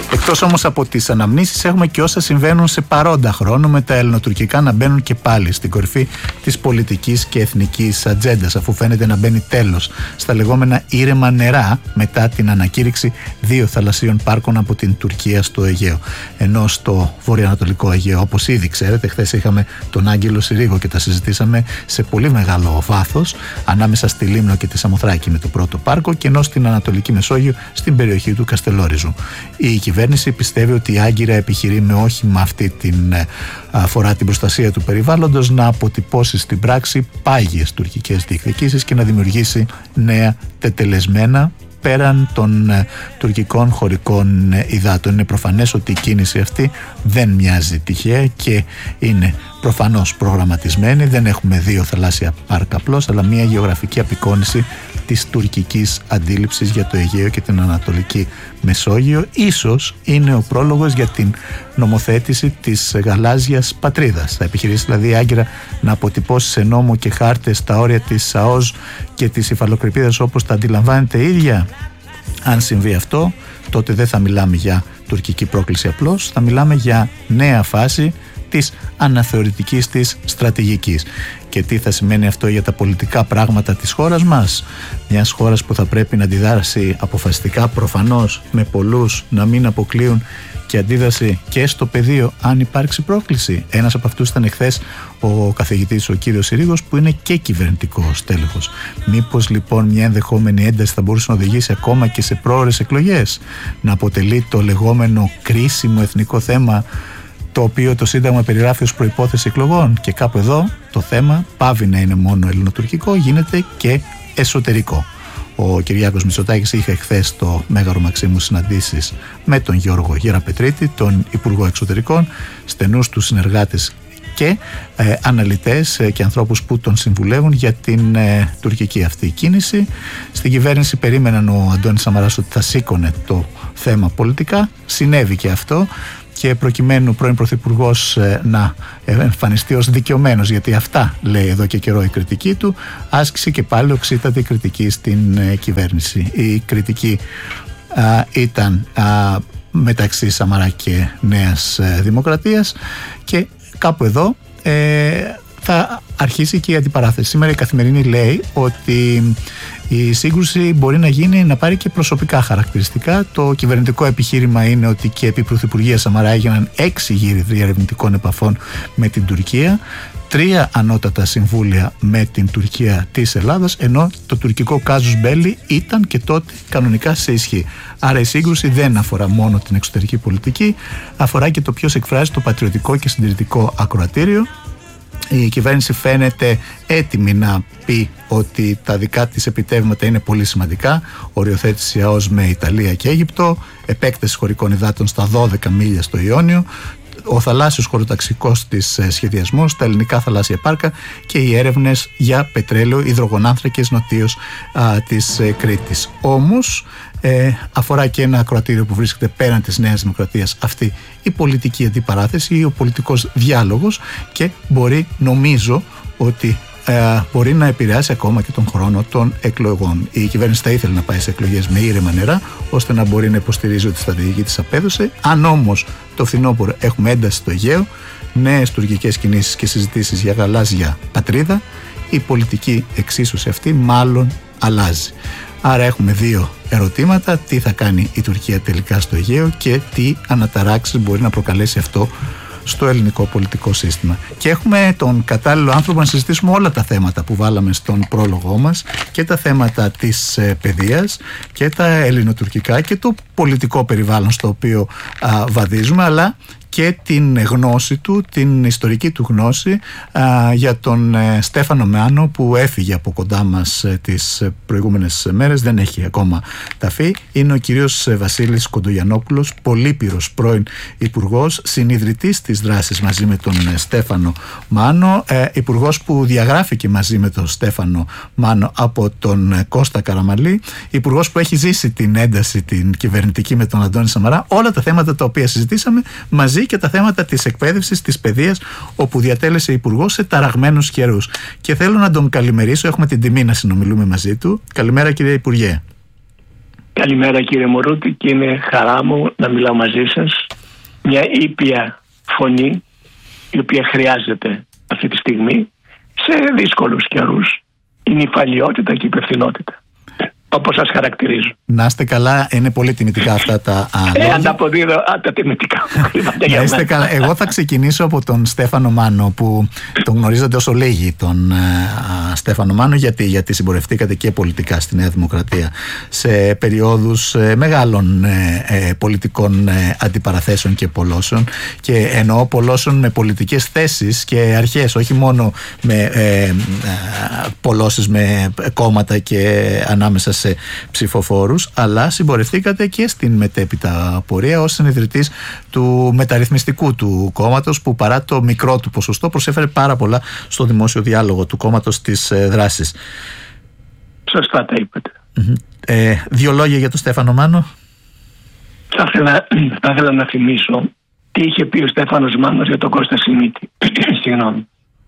Εκτός όμως από τις αναμνήσεις, έχουμε και όσα συμβαίνουν σε παρόντα χρόνο, με τα ελληνοτουρκικά να μπαίνουν και πάλι στην κορυφή της πολιτικής και εθνικής ατζέντας, αφού φαίνεται να μπαίνει τέλος στα λεγόμενα ήρεμα νερά μετά την ανακήρυξη 2 θαλασσίων πάρκων από την Τουρκία στο Αιγαίο. Ενώ στο βορειοανατολικό Αιγαίο, όπως ήδη ξέρετε, χθες είχαμε τον Άγγελο Συρίγο και τα συζητήσαμε σε πολύ μεγάλο βάθος, ανάμεσα στη Λίμνο και τη Σαμοθράκη με το πρώτο πάρκο, και ενώ στην Ανατολική Μεσόγειο, στην περιοχή του Καστελόριζου. Η κυβέρνηση πιστεύει ότι η Άγκυρα επιχειρεί με όχημα αυτή την αφορά την προστασία του περιβάλλοντος να αποτυπώσει στην πράξη πάγιες τουρκικές διεκδικήσεις και να δημιουργήσει νέα τετελεσμένα πέραν των τουρκικών χωρικών υδάτων. Είναι προφανές ότι η κίνηση αυτή δεν μοιάζει τυχαία και είναι προφανώς προγραμματισμένη. Δεν έχουμε 2 θαλάσσια πάρκα απλώς, αλλά μια γεωγραφική απεικόνηση της τουρκικής αντίληψης για το Αιγαίο και την Ανατολική Μεσόγειο. Ίσως είναι ο πρόλογος για την νομοθέτηση της γαλάζιας πατρίδας. Θα επιχειρήσει δηλαδή η Άγκυρα να αποτυπώσει σε νόμο και χάρτες τα όρια της ΣΑΟΣ και της υφαλοκρηπίδας όπως τα αντιλαμβάνεται η ίδια. Αν συμβεί αυτό, τότε δεν θα μιλάμε για τουρκική πρόκληση απλώς, θα μιλάμε για νέα φάση της αναθεωρητικής της στρατηγικής. Και τι θα σημαίνει αυτό για τα πολιτικά πράγματα της χώρας μας, μιας χώρας που θα πρέπει να αντιδράσει αποφασιστικά, προφανώς με πολλούς να μην αποκλείουν και αντίδραση και στο πεδίο αν υπάρξει πρόκληση. Ένας από αυτούς ήταν εχθές ο καθηγητής ο κύριος Συρίγος, που είναι και κυβερνητικός τέλεχος. Μήπως λοιπόν μια ενδεχόμενη ένταση θα μπορούσε να οδηγήσει ακόμα και σε πρόωρες εκλογές, να αποτελεί το λεγόμενο κρίσιμο εθνικό θέμα, το οποίο το Σύνταγμα περιγράφει ως προϋπόθεση εκλογών, και κάπου εδώ το θέμα πάβει να είναι μόνο ελληνοτουρκικό, γίνεται και εσωτερικό. Ο Κυριάκος Μητσοτάκης είχε χθες στο Μέγαρο Μαξίμου συναντήσεις με τον Γιώργο Γεραπετρίτη, τον Υπουργό Εξωτερικών, στενούς του συνεργάτες και αναλυτές και ανθρώπους που τον συμβουλεύουν για την τουρκική αυτή κίνηση. Στην κυβέρνηση περίμεναν ο Αντώνης Σαμαράς ότι θα σήκωνε το θέμα πολιτικά. Συνέβη και αυτό, και προκειμένου πρώην Πρωθυπουργός να εμφανιστεί ως δικαιωμένος, γιατί αυτά λέει εδώ και καιρό η κριτική του, άσκησε και πάλι οξύτατη κριτική στην κυβέρνηση. Η κριτική ήταν μεταξύ Σαμαρά και Νέας Δημοκρατίας, και κάπου εδώ θα αρχίσει και η αντιπαράθεση. Σήμερα η Καθημερινή λέει ότι η σύγκρουση μπορεί να πάρει και προσωπικά χαρακτηριστικά. Το κυβερνητικό επιχείρημα είναι ότι και επί Πρωθυπουργία Σαμαρά έγιναν 6 γύροι διερευνητικών επαφών με την Τουρκία, 3 ανώτατα συμβούλια με την Τουρκία της Ελλάδας, ενώ το τουρκικό κάζους μπέλι ήταν και τότε κανονικά σε ισχύ. Άρα η σύγκρουση δεν αφορά μόνο την εξωτερική πολιτική, αφορά και το ποιος εκφράζει το πατριωτικό και συντηρητικό ακροατήριο. Η κυβέρνηση φαίνεται έτοιμη να πει ότι τα δικά της επιτεύγματα είναι πολύ σημαντικά. Οριοθέτηση ΑΟΣ με Ιταλία και Αίγυπτο, επέκταση χωρικών υδάτων στα 12 μίλια στο Ιόνιο, ο θαλάσσιος χωροταξικός της σχεδιασμός, τα ελληνικά θαλάσσια πάρκα και οι έρευνες για πετρέλαιο, υδρογονάνθρακες νοτίως της Κρήτης. Όμως αφορά και ένα ακροατήριο που βρίσκεται πέραν της Νέας Δημοκρατίας αυτή η πολιτική αντιπαράθεση ή ο πολιτικός διάλογος, και νομίζω ότι μπορεί να επηρεάσει ακόμα και τον χρόνο των εκλογών. Η κυβέρνηση θα ήθελε να πάει σε εκλογές με ήρεμα νερά, ώστε να μπορεί να υποστηρίζει ότι η στρατηγική της απέδωσε. Αν όμως το φθινόπωρο έχουμε ένταση στο Αιγαίο, νέες τουρκικές κινήσεις και συζητήσεις για γαλάζια πατρίδα, η πολιτική εξίσωση αυτή μάλλον αλλάζει. Άρα έχουμε 2 ερωτήματα: τι θα κάνει η Τουρκία τελικά στο Αιγαίο και τι αναταράξεις μπορεί να προκαλέσει αυτό στο ελληνικό πολιτικό σύστημα. Και έχουμε τον κατάλληλο άνθρωπο να συζητήσουμε όλα τα θέματα που βάλαμε στον πρόλογό μας, και τα θέματα της παιδείας και τα ελληνοτουρκικά και το πολιτικό περιβάλλον στο οποίο βαδίζουμε, αλλά και την γνώση του, την ιστορική του γνώση για τον Στέφανο Μάνο, που έφυγε από κοντά μας τις προηγούμενες μέρες, δεν έχει ακόμα ταφεί. Είναι ο κύριος Βασίλης Κοντογιαννόπουλος, πολύπειρος πρώην υπουργός, συνιδρυτής της δράσης μαζί με τον Στέφανο Μάνο, υπουργός που διαγράφηκε μαζί με τον Στέφανο Μάνο από τον Κώστα Καραμανλή, υπουργός που έχει ζήσει την ένταση την κυβερνητική με τον Αντώνη Σαμαρά. Όλα τα θέματα τα οποία συζητήσαμε μαζί, και τα θέματα της εκπαίδευσης, της παιδείας, όπου διατέλεσε υπουργός σε ταραγμένους καιρούς. Και θέλω να τον καλημερίσω, έχουμε την τιμή να συνομιλούμε μαζί του. Καλημέρα, κύριε Υπουργέ. Καλημέρα κύριε Μωρούτη, και είναι χαρά μου να μιλάω μαζί σας. Μια ήπια φωνή η οποία χρειάζεται αυτή τη στιγμή σε δύσκολους καιρούς. Η νηφαλιότητα και η υπευθυνότητα, όπως σας χαρακτηρίζω. Να είστε καλά, είναι πολύ τιμητικά αυτά τα λόγια. Ανταποδίδω τα τιμητικά. Να είστε καλά. Εγώ θα ξεκινήσω από τον Στέφανο Μάνο, που τον γνωρίζετε όσο λίγοι τον Στέφανο Μάνο, γιατί συμπορευτήκατε και πολιτικά στη Νέα Δημοκρατία σε περιόδους μεγάλων πολιτικών αντιπαραθέσεων και πολλώσεων, και εννοώ πολλώσεων με πολιτικές θέσεις και αρχές, όχι μόνο με πολλώσεις με κόμματα και ανάμεσα σε ψηφοφόρους, αλλά συμπορευτήκατε και στην μετέπειτα πορεία ως συνιδρυτής του μεταρρυθμιστικού του κόμματος, που παρά το μικρό του ποσοστό προσέφερε πάρα πολλά στο δημόσιο διάλογο του κόμματος της δράσης. Σωστά τα είπατε. Δύο λόγια για τον Στέφανο Μάνο. Θα ήθελα να θυμίσω τι είχε πει ο Στέφανος Μάνος για τον Κώστα Σιμίτη. Συγγνώμη.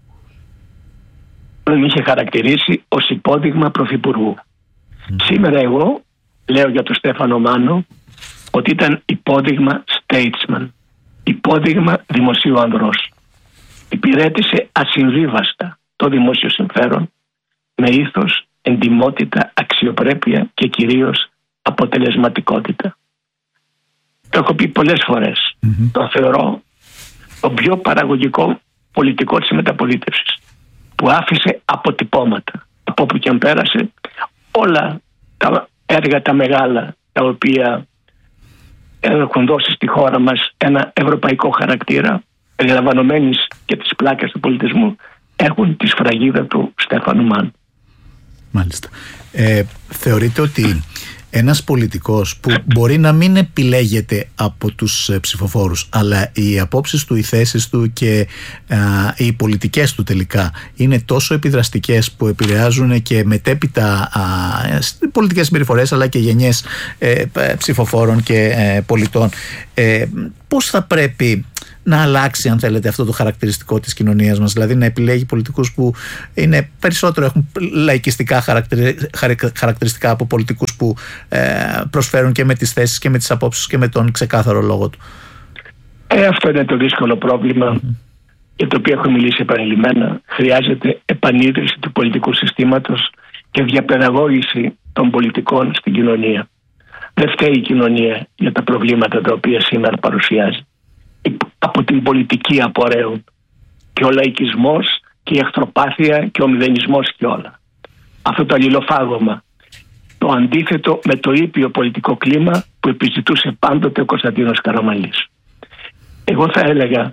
Τον είχε χαρακτηρίσει ως υπόδειγμα πρωθυπουργού. Σήμερα εγώ λέω για τον Στέφανο Μάνο ότι ήταν υπόδειγμα statesman, υπόδειγμα δημοσίου ανδρός. Υπηρέτησε ασυμβίβαστα το δημόσιο συμφέρον με ήθος, εντιμότητα, αξιοπρέπεια και κυρίως αποτελεσματικότητα. Το έχω πει πολλές φορές. Το θεωρώ τον πιο παραγωγικό πολιτικό της μεταπολίτευσης, που άφησε αποτυπώματα από όπου και αν πέρασε. Όλα τα έργα τα μεγάλα, τα οποία έχουν δώσει στη χώρα μας ένα ευρωπαϊκό χαρακτήρα, περιλαμβανομένης και τις πλάκες του πολιτισμού, έχουν τη σφραγίδα του Στέφανου Μάνου. Μάλιστα. Θεωρείτε ότι ένας πολιτικός που μπορεί να μην επιλέγεται από τους ψηφοφόρους, αλλά οι απόψεις του, οι θέσεις του και οι πολιτικές του τελικά είναι τόσο επιδραστικές που επηρεάζουν και μετέπειτα πολιτικές συμπεριφορές, αλλά και γενιές ψηφοφόρων και πολιτών, πώς θα πρέπει να αλλάξει, αν θέλετε, αυτό το χαρακτηριστικό της κοινωνίας μας, δηλαδή να επιλέγει πολιτικούς που είναι περισσότερο, έχουν λαϊκιστικά χαρακτηριστικά από πολιτικούς που προσφέρουν και με τις θέσεις και με τις απόψεις και με τον ξεκάθαρο λόγο του? Αυτό είναι το δύσκολο πρόβλημα για το οποίο έχω μιλήσει επανειλημμένα. Χρειάζεται επανίδρυση του πολιτικού συστήματος και διαπαιδαγώγηση των πολιτικών στην κοινωνία. Δεν φταίει η κοινωνία για τα προβλήματα τα οποία σήμερα παρουσιάζει. Από την πολιτική απορρέουν και ο λαϊκισμός και η εχθροπάθεια και ο μηδενισμός και όλα. Αυτό το αλληλοφάγωμα, το αντίθετο με το ήπιο πολιτικό κλίμα που επιζητούσε πάντοτε ο Κωνσταντίνος Καραμανλής. Εγώ θα έλεγα,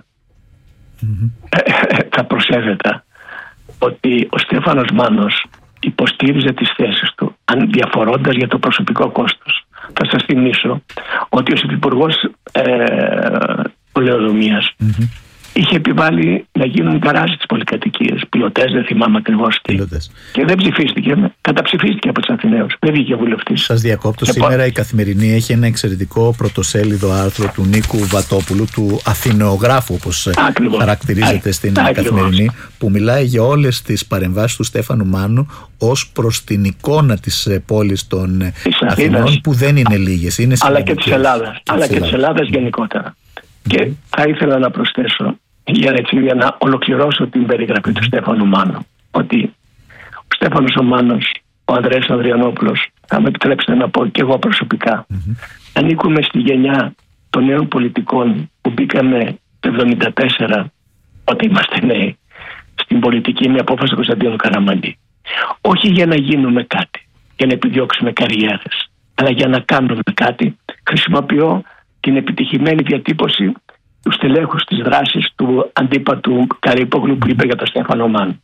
θα προσέθετα, ότι ο Στέφανος Μάνος υποστήριζε τις θέσεις του διαφορώντας για το προσωπικό κόστος. Θα σας θυμίσω ότι ως υπουργός πολεοδομίας είχε επιβάλει να γίνουν γκαράζ τις πολυκατοικίες, πιλωτές, δεν θυμάμαι ακριβώς τι. Και δεν ψηφίστηκε, καταψηφίστηκε από τους Αθηναίους. Δεν βγήκε βουλευτής. Σας διακόπτω. Σήμερα η Καθημερινή έχει ένα εξαιρετικό πρωτοσέλιδο άρθρο του Νίκου Βατόπουλου, του Αθηνεογράφου, όπως χαρακτηρίζεται στην Καθημερινή, που μιλάει για όλες τις παρεμβάσεις του Στέφανου Μάνου ως προς την εικόνα της πόλης των Αθηνών, που δεν είναι λίγες. Είναι αλλά και της Ελλάδας. Αλλά και της Ελλάδας γενικότερα. Και θα ήθελα να προσθέσω, για να ολοκληρώσω την περιγραφή του Στέφανου Μάνου, ότι ο Στέφανος ο Μάνος, ο Ανδρέας Ανδριανόπουλος, θα με επιτρέψετε να πω και εγώ προσωπικά, ανήκουμε στη γενιά των νέων πολιτικών που μπήκαμε το 1974, όταν είμαστε νέοι, στην πολιτική με απόφαση του Κωνσταντίνου Καραμανλή. Όχι για να γίνουμε κάτι, για να επιδιώξουμε καριέρες, αλλά για να κάνουμε κάτι. Χρησιμοποιώ την επιτυχημένη διατύπωση του στελέχους της δράσης του αντίπατου Καρυπόγλου που είπε για τον Στέφανο Μάνο.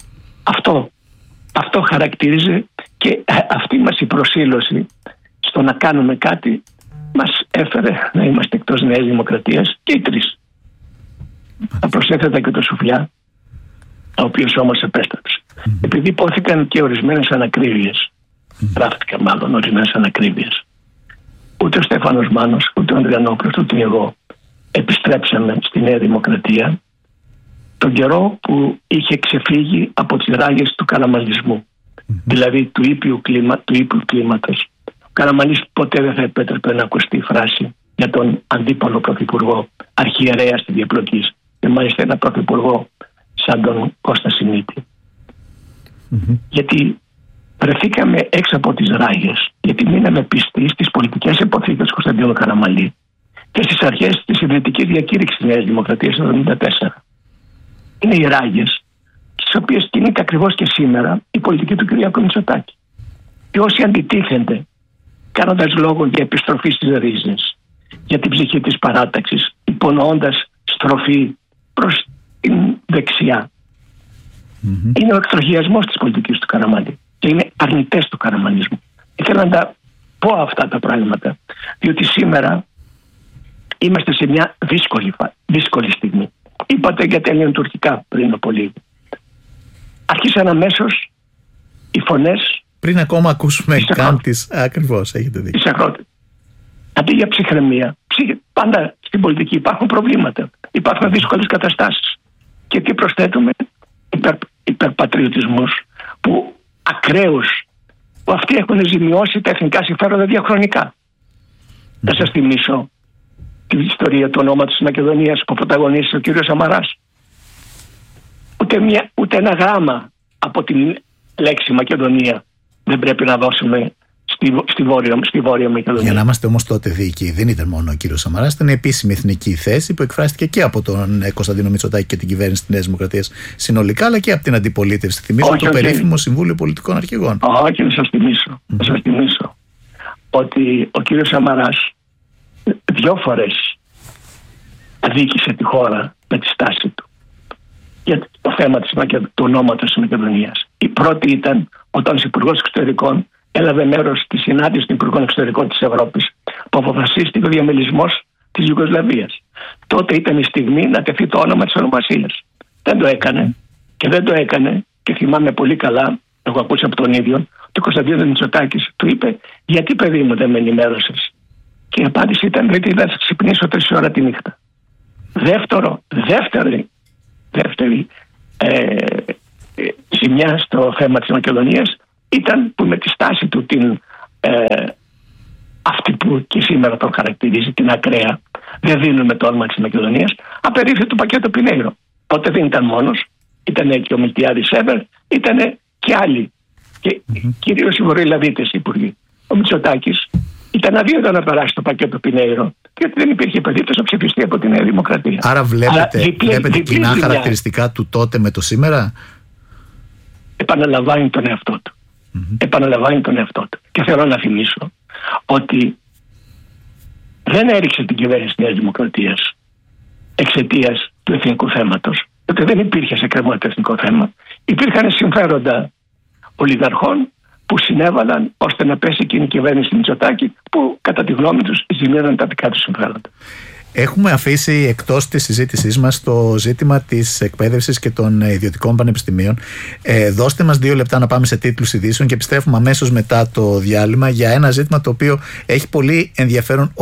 Αυτό χαρακτηρίζει, και αυτή μας η προσήλωση στο να κάνουμε κάτι μας έφερε να είμαστε εκτός Νέας Δημοκρατίας και οι τρεις. Θα προσέθετα και το Σουφλιά, ο οποίος όμως επέστρεψε. Επειδή υπόθηκαν και ορισμένες ανακρίβειες, γράφτηκαν μάλλον ορισμένες ανακρίβειες, ούτε ο Στέφανος Μάνος, ούτε ο Ανδριανόπουλος, ούτε εγώ επιστρέψαμε στη Νέα Δημοκρατία τον καιρό που είχε ξεφύγει από τις ράγες του καραμανλισμού, δηλαδή του ήπιου κλίματος, Καραμανλής ποτέ δεν θα επέτρεπε να ακουστεί η φράση για τον αντίπαλο πρωθυπουργό, αρχιερέα στη διαπλοκή, και μάλιστα ένα πρωθυπουργό σαν τον Κώστα Σιμίτη. Γιατί βρεθήκαμε έξω από τις ράγες, γιατί μείναμε πιστοί στις πολιτικές υποθήκες του Κωνσταντίνου Καραμανλή και στις αρχές της ιδρυτικής διακήρυξης της Νέας Δημοκρατίας το 1974. Είναι οι ράγες στις οποίες κινείται ακριβώς και σήμερα η πολιτική του Κυριάκου Μητσοτάκη. Και όσοι αντιτίθενται, κάνοντας λόγο για επιστροφή στις ρίζες, για την ψυχή της παράταξης, υπονοώντας στροφή προς την δεξιά, είναι ο εκτροχιασμός της πολιτικής του Καραμανλή και είναι αρνητές του καραμανλισμού. Ήθελα να τα πω αυτά τα πράγματα, διότι σήμερα είμαστε σε μια δύσκολη στιγμή. Είπατε για τα ελληνοτουρκικά πριν από λίγο. Αρχίσαν αμέσως οι φωνές. Πριν ακόμα ακούσουμε καν τις. Ακριβώς, έχετε δίκιο. Αντί για ψυχραιμία, πάντα στην πολιτική υπάρχουν προβλήματα, υπάρχουν δύσκολες καταστάσεις. Και τι προσθέτουμε? Υπερπατριωτισμούς που ακραίους, που αυτοί έχουν ζημιώσει τα εθνικά συμφέροντα διαχρονικά. Θα σας θυμίσω την ιστορία του ονόματος της Μακεδονίας που πρωταγωνίστησε ο κύριος Σαμαράς. Ούτε ένα γράμμα από την λέξη Μακεδονία δεν πρέπει να δώσουμε στη Βόρεια Μακεδονία. Για να είμαστε όμως τότε δίκαιοι, δεν ήταν μόνο ο κύριος Σαμαράς, ήταν επίσημη εθνική θέση που εκφράστηκε και από τον Κωνσταντίνο Μητσοτάκη και την κυβέρνηση της Νέας Δημοκρατίας συνολικά, αλλά και από την αντιπολίτευση. Θυμίζω το περίφημο Συμβούλιο Πολιτικών Αρχηγών. Όχι, να σας θυμίσω ότι ο κύριος Σαμαράς 2 φορές αδίκησε τη χώρα με τη στάση του για το θέμα του ονόματος της Μακεδονίας. Η πρώτη ήταν όταν ο Υπουργός Εξωτερικών έλαβε μέρος στη συνάντηση των Υπουργών Εξωτερικών της Ευρώπης που αποφασίστηκε ο διαμελισμός της Ιουγκοσλαβίας. Τότε ήταν η στιγμή να τεθεί το όνομα της ονομασίας. Δεν το έκανε και θυμάμαι πολύ καλά, έχω ακούσει από τον ίδιο, ότι ο Κωνσταντίνος Μητσοτάκης του είπε «Γιατί παιδί μου δεν με ενημέρωσες?» Και η απάντηση ήταν «Γιατί θα σας ξυπνήσω 3 ώρα τη νύχτα». Δεύτερη ζημιά στο θέμα της Μακεδονίας ήταν που με τη στάση του αυτή που και σήμερα τον χαρακτηρίζει, την ακραία, δεν δίνουμε το όνομα της Μακεδονίας, απερίφθη το πακέτο Πινέιρο. Τότε δεν ήταν μόνος, ήταν και ο Μιλτιάδης Σέβερ, ήταν και άλλοι, και κυρίως οι Βορειοελλαδίτες υπουργοί. Ο Μητσοτάκης ήταν αδύνατο να περάσει το πακέτο Πινέιρο, γιατί δεν υπήρχε περίπτωση να ψηφιστεί από τη Νέα Δημοκρατία. Άρα βλέπετε κοινά χαρακτηριστικά του τότε με το σήμερα. Επαναλαμβάνει τον εαυτό του. Και θέλω να θυμίσω ότι δεν έριξε την κυβέρνηση της Νέας Δημοκρατίας εξαιτίας του εθνικού θέματος. Γιατί δεν υπήρχε σε κρεμότητα εθνικό θέμα. Υπήρχαν συμφέροντα ολιγαρχών που συνέβαλαν ώστε να πέσει εκείνη η κυβέρνηση Μητσοτάκη, που κατά τη γνώμη τους ζημίωναν τα δικά τους συμφέροντα. Έχουμε αφήσει εκτός της συζήτησής μας το ζήτημα της εκπαίδευσης και των ιδιωτικών πανεπιστημίων. Δώστε μας 2 λεπτά να πάμε σε τίτλους ειδήσεων και επιστρέφουμε αμέσως μετά το διάλειμμα για ένα ζήτημα το οποίο έχει πολύ ενδιαφέρον